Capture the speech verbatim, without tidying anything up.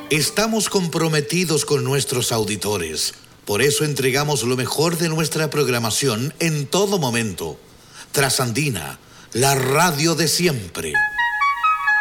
Estamos comprometidos con nuestros auditores. Por eso entregamos lo mejor de nuestra programación en todo momento. Trasandina, la radio de siempre.